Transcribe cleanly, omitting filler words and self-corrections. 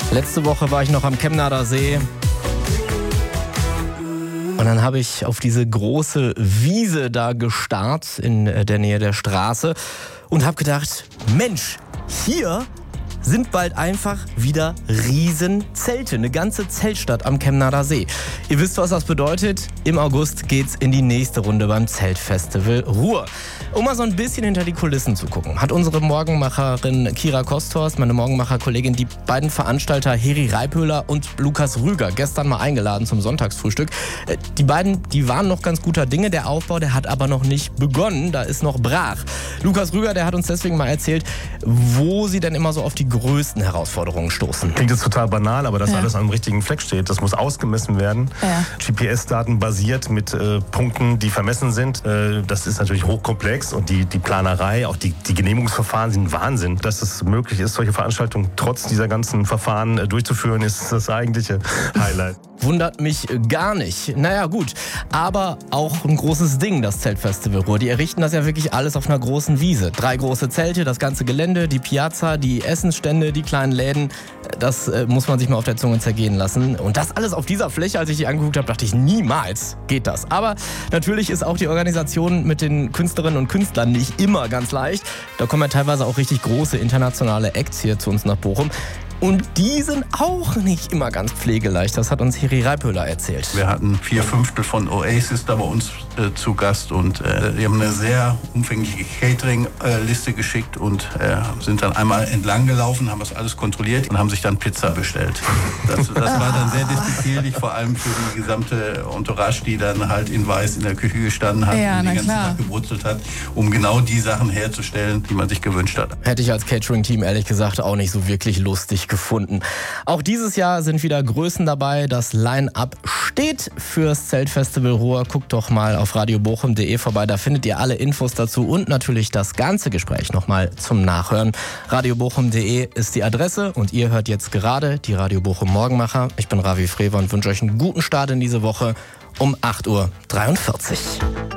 Letzte Woche war ich noch am Kemnader See. Und dann habe ich auf diese große Wiese da gestarrt in der Nähe der Straße und habe gedacht, Mensch, hier sind bald einfach wieder Riesenzelte. Eine ganze Zeltstadt am Kemnader See. Ihr wisst, was das bedeutet. Im August geht's in die nächste Runde beim Zeltfestival Ruhr. Um mal so ein bisschen hinter die Kulissen zu gucken, hat unsere Morgenmacherin Kira Kosthorst, meine Morgenmacher-Kollegin, die beiden Veranstalter Heri Reiphöhler und Lukas Rüger gestern mal eingeladen zum Sonntagsfrühstück. Die beiden, die waren noch ganz guter Dinge. Der Aufbau, der hat aber noch nicht begonnen. Da ist noch brach. Lukas Rüger, der hat uns deswegen mal erzählt, wo sie denn immer so auf die größten Herausforderungen stoßen. Klingt jetzt total banal, aber dass alles an einem richtigen Fleck steht, das muss ausgemessen werden. Ja. GPS-Daten basiert mit Punkten, die vermessen sind. Das ist natürlich hochkomplex und die Planerei, auch die Genehmigungsverfahren sind Wahnsinn. Dass es möglich ist, solche Veranstaltungen trotz dieser ganzen Verfahren durchzuführen, ist das eigentliche Highlight. Wundert mich gar nicht. Naja, gut. Aber auch ein großes Ding, das Zeltfestival Ruhr. Die errichten das ja wirklich alles auf einer großen Wiese. 3 große Zelte, das ganze Gelände, die Piazza, die Essensstände, die kleinen Läden. Das muss man sich mal auf der Zunge zergehen lassen. Und das alles auf dieser Fläche, als ich die angeguckt habe, dachte ich, niemals geht das. Aber natürlich ist auch die Organisation mit den Künstlerinnen und Künstlern nicht immer ganz leicht. Da kommen ja teilweise auch richtig große internationale Acts hier zu uns nach Bochum. Und die sind auch nicht immer ganz pflegeleicht. Das hat uns Heri Reiphöler erzählt. Wir hatten 4/5 von Oasis da bei uns zu Gast und die haben eine sehr umfängliche Catering-Liste geschickt und sind dann einmal entlang gelaufen, haben das alles kontrolliert und haben sich dann Pizza bestellt. Das war dann sehr despektierlich, vor allem für die gesamte Entourage, die dann halt in Weiß in der Küche gestanden hat und den ganzen Tag gebrutzelt hat, um genau die Sachen herzustellen, die man sich gewünscht hat. Hätte ich als Catering-Team ehrlich gesagt auch nicht so wirklich lustig gefunden. Auch dieses Jahr sind wieder Größen dabei. Das Line-Up steht fürs Zeltfestival Ruhr. Guckt doch mal auf radiobochum.de vorbei. Da findet ihr alle Infos dazu und natürlich das ganze Gespräch nochmal zum Nachhören. radiobochum.de ist die Adresse und ihr hört jetzt gerade die Radio Bochum Morgenmacher. Ich bin Ravi Frewer und wünsche euch einen guten Start in diese Woche um 8:43 Uhr.